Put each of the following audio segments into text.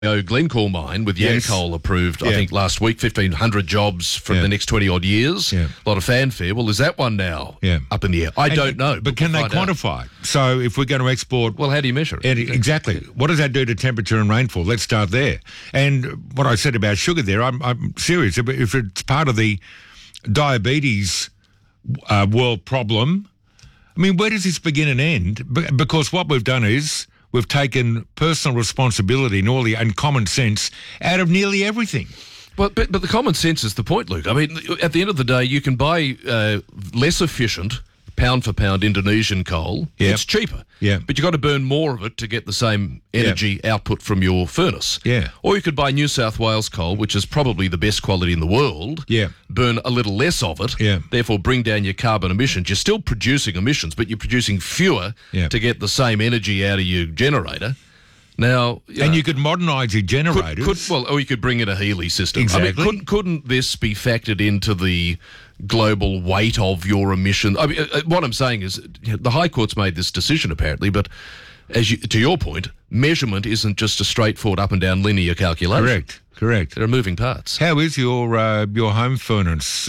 Glencore mine with Yes. Yancoal approved, I Yeah. think last week, 1,500 jobs for the next 20-odd years. Yeah. A lot of fanfare. Well, is that one now up in the air? I don't know. But can they we'll find out. quantify? So if we're going to export... Well, how do you measure it? Exactly. What does that do to temperature and rainfall? Let's start there. And what I said about sugar there, I'm serious. If it's part of the diabetes world problem, I mean, where does this begin and end? Because what we've done is we've taken personal responsibility and common sense out of nearly everything. Well, but the common sense is the point, Luke. I mean, at the end of the day, you can buy less efficient, pound-for-pound Indonesian coal. Yep. It's cheaper. Yeah. But you've got to burn more of it to get the same energy output from your furnace. Yeah. Or you could buy New South Wales coal, which is probably the best quality in the world. Yeah. Burn a little less of it. Yeah. Therefore, bring down your carbon emissions. You're still producing emissions, but you're producing fewer to get the same energy out of your generator. Now, you could modernise your generators. Or you could bring in a Healy system. Exactly. I mean, couldn't this be factored into the global weight of your emissions? I mean, what I'm saying is the High Court's made this decision apparently, but to your point, measurement isn't just a straightforward up and down linear calculation. Correct. There are moving parts. How is your home furnace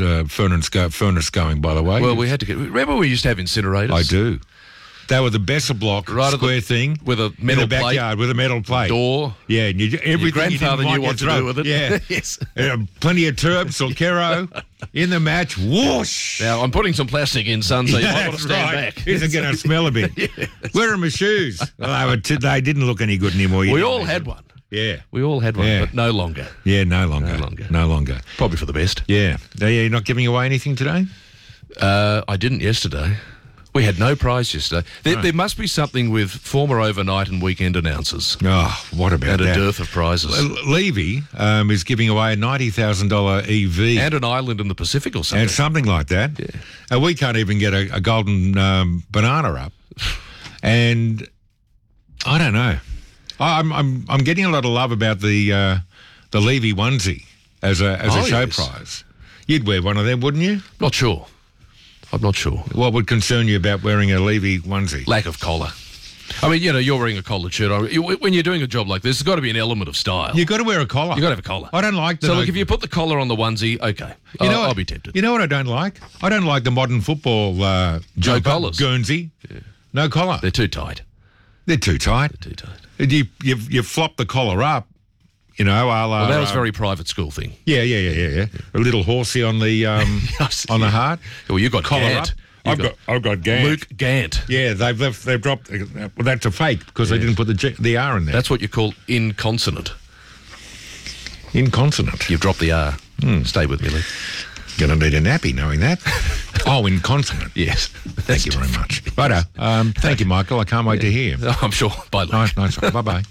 going, by the way? Well, we had to remember we used to have incinerators? I do. They were the Besser block square thing with a metal in the backyard with a metal plate door. Yeah, and everything Your grandfather knew what to do with it. Yeah, yes. Plenty of Terps or Kero in the match. Whoosh! Now I'm putting some plastic in, son, so you might want to stand back. Isn't going to smell a bit. Yes. Where are my shoes? Well, they didn't look any good anymore. We all had one. Yeah. We all had one, but no longer. Yeah, no longer. No longer. Probably for the best. Yeah. You're not giving away anything today? I didn't yesterday. We had no prize yesterday. There must be something with former overnight and weekend announcers. Oh, what about that? And a dearth of prizes. Levy is giving away a $90,000 EV. And an island in the Pacific or something. And something like that. Yeah. We can't even get a golden banana up. And I don't know. I'm getting a lot of love about the Levy onesie as a show prize. You'd wear one of them, wouldn't you? Not sure. I'm not sure. What would concern you about wearing a Levy onesie? Lack of collar. I mean, you're wearing a collared shirt. When you're doing a job like this, there's got to be an element of style. You've got to wear a collar. You've got to have a collar. I don't like that. So, look, if you put the collar on the onesie, okay. I'll be tempted. You know what I don't like? I don't like the modern football no collars. Guernsey. Yeah. No collar. They're too tight. They're too tight. You flop the collar up. You know, well, that was a very private school thing. Yeah. A little horsey on the on the heart. Well, you got collar Gant. up. I've got Gant. Luke Gant. Yeah, they've dropped. Well, that's a fake because they didn't put the R in there. That's what you call inconsonant. Inconsonant. You've dropped the R. Stay with me, Luke. Gonna need a nappy knowing that. Inconsonant. Yes. Thank you very much. Righto. Thank you, Michael. I can't wait to hear. I'm sure. Bye, Luke. Nice one. Bye-bye.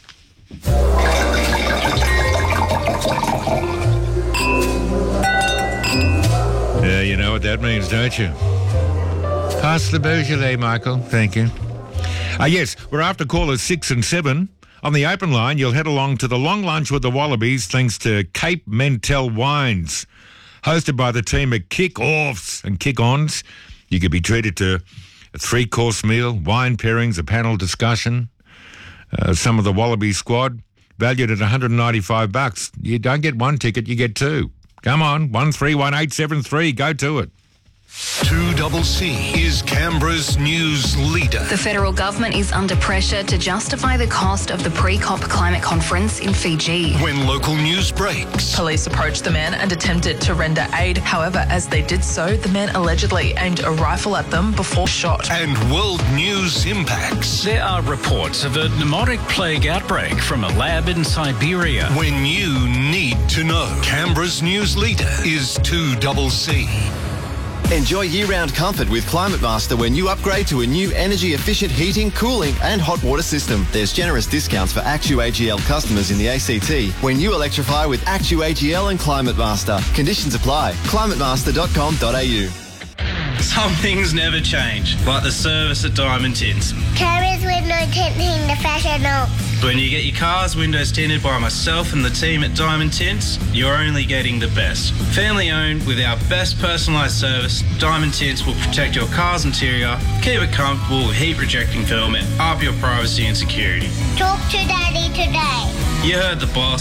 You know what that means, don't you? Pass the Beaujolais, Michael. Thank you. Yes, we're after callers 6 and 7. On the open line, you'll head along to the long lunch with the Wallabies thanks to Cape Mentel Wines. Hosted by the team at Kick-Offs and Kick-Ons, you could be treated to a 3-course meal, wine pairings, a panel discussion. Some of the Wallaby squad, valued at $195. You don't get one ticket, you get two. Come on, 131873, go to it. 2CC is Canberra's news leader. The federal government is under pressure to justify the cost of the pre-COP climate conference in Fiji. When local news breaks. Police approached the man and attempted to render aid. However, as they did so, the man allegedly aimed a rifle at them before shot. And world news impacts. There are reports of a pneumotic plague outbreak from a lab in Siberia. When you need to know. Canberra's news leader is 2CC. Enjoy year-round comfort with Climate Master when you upgrade to a new energy-efficient heating, cooling and hot water system. There's generous discounts for ActuAGL customers in the ACT when you electrify with ActuAGL and Climate Master. Conditions apply. climatemaster.com.au. Some things never change, like the service at Diamond Tints. Carers with no tinting the fashion When you get your car's windows tinted by myself and the team at Diamond Tints, you're only getting the best. Family owned with our best personalised service, Diamond Tints will protect your car's interior, keep it comfortable with heat rejecting film and up your privacy and security. Talk to Daddy today. You heard the boss.